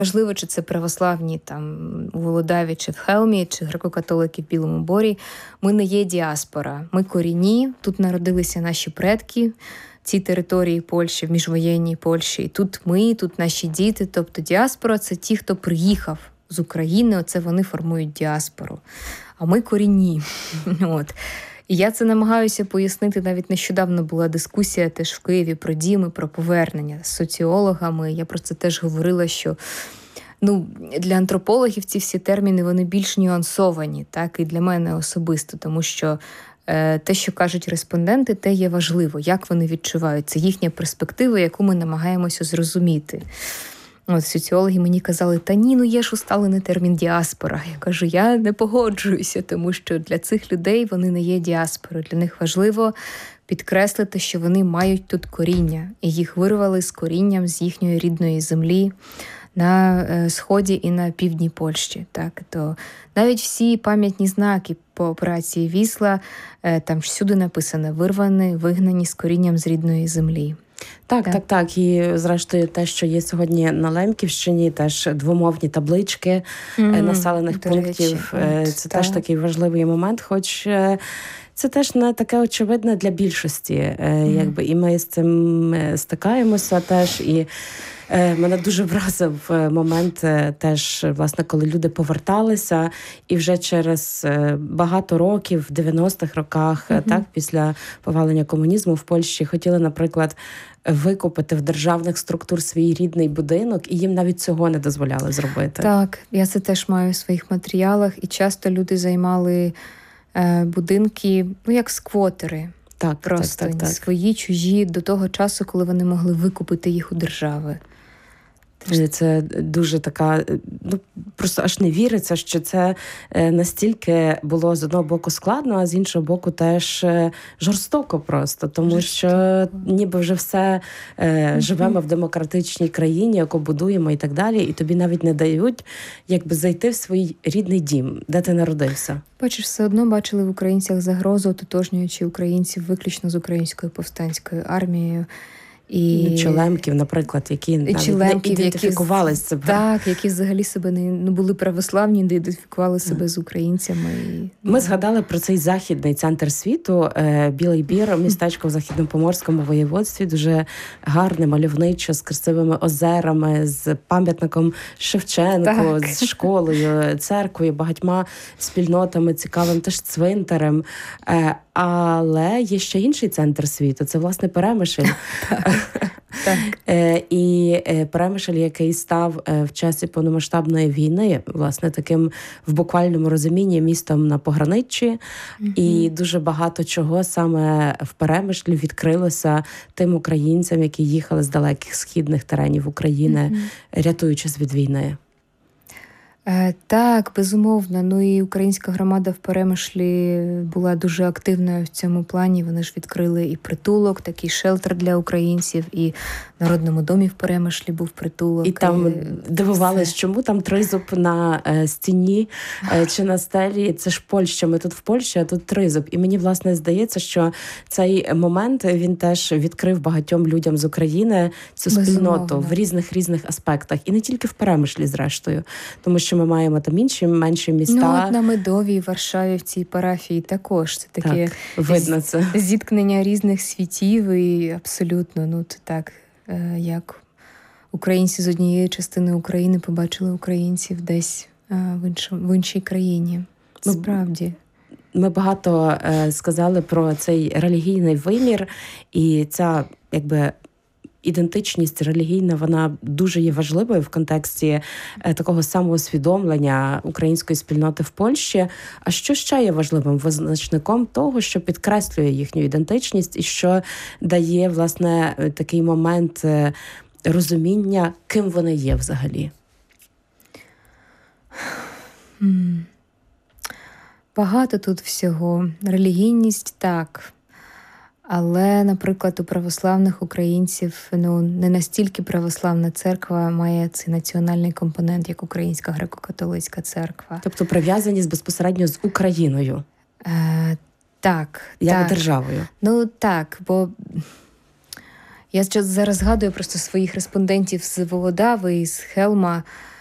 Важливо, чи це православні там у Володаві, чи в Хелмі, чи греко-католики в Білому Борі. Ми не є діаспора. Ми корінні. Тут народилися наші предки в цій території Польщі, в міжвоєнній Польщі. І тут ми, тут наші діти. Тобто діаспора – це ті, хто приїхав з України. Оце вони формують діаспору. А ми корінні. От. І я це намагаюся пояснити. Навіть нещодавно була дискусія теж в Києві про діми, про повернення з соціологами. Я про це теж говорила, що для антропологів ці всі терміни, вони більш нюансовані, так, і для мене особисто, тому що те, що кажуть респонденти, те є важливо, як вони відчувають. Це їхня перспектива, яку ми намагаємося зрозуміти. От соціологи мені казали, та ні, є ж усталений термін діаспора. Я кажу, я не погоджуюся, тому що для цих людей вони не є діаспорою. Для них важливо підкреслити, що вони мають тут коріння. І їх вирвали з корінням з їхньої рідної землі на сході і на півдні Польщі. Так? То навіть всі пам'ятні знаки по операції Вісла, там всюди написано «вирвані, вигнані з корінням з рідної землі». Так. І, зрештою, те, що є сьогодні на Лемківщині, теж двомовні таблички населених пунктів. Це теж такий важливий момент, хоч це теж не таке очевидне для більшості. І ми з цим стикаємося теж. І мене дуже вразив момент теж, власне, коли люди поверталися, і вже через багато років, в 90-х роках, так, після повалення комунізму в Польщі, хотіли, наприклад, викупити в державних структур свій рідний будинок, і їм навіть цього не дозволяли зробити. Так, я це теж маю в своїх матеріалах, і часто люди займали будинки, як сквотери. Так. Свої, чужі, до того часу, коли вони могли викупити їх у держави. Це дуже така, просто аж не віриться, що це настільки було з одного боку складно, а з іншого боку теж жорстоко просто, тому що ніби вже все живемо в демократичній країні, яку будуємо і так далі, і тобі навіть не дають зайти в свій рідний дім, де ти народився. Бачиш, все одно бачили в українцях загрозу, ототожнюючи українців виключно з українською повстанською армією. Чи лемків, наприклад, які навіть не ідентифікували себе. Так, які взагалі себе не були православні, не ідентифікували себе з українцями. Ми згадали про цей західний центр світу, Білий Бір, містечко в Західнопоморському воєводстві, дуже гарне, мальовниче, з красивими озерами, з пам'ятником Шевченку, з школою, церквою, багатьма спільнотами, цікавим теж цвинтарем. Але є ще інший центр світу, це, власне, Перемишль. І Перемишль, який став в часі повномасштабної війни, власне, таким в буквальному розумінні містом на пограниччі. І дуже багато чого саме в Перемишлі відкрилося тим українцям, які їхали з далеких східних теренів України, рятуючись від війни. Так, безумовно. І українська громада в Перемишлі була дуже активною в цьому плані. Вони ж відкрили і притулок, такий шелтер для українців, і в Народному домі в Перемишлі був притулок. І там дивувались, чому там тризуб на стіні чи на стелі. Це ж Польща, ми тут в Польщі, а тут тризуб. І мені, власне, здається, що цей момент, він теж відкрив багатьом людям з України цю спільноту в різних аспектах. І не тільки в Перемишлі, зрештою. Тому що ми маємо там інші, менші міста. На Медовій, Варшаві, в цій парафії також. Це таке видно це. Зіткнення різних світів і абсолютно, як українці з однієї частини України побачили українців десь в іншій країні. Справді. Ми багато сказали про цей релігійний вимір, і ця, ідентичність релігійна, вона дуже є важливою в контексті такого самоусвідомлення української спільноти в Польщі. А що ще є важливим визначником того, що підкреслює їхню ідентичність і що дає, власне, такий момент розуміння, ким вони є взагалі? Багато тут всього. Релігійність – так. Але, наприклад, у православних українців не настільки православна церква має цей національний компонент, як Українська греко-католицька церква. Тобто прив'язаність безпосередньо з Україною? Так. Як державою? Так, бо Я зараз згадую просто своїх респондентів з Володави і з Хелма.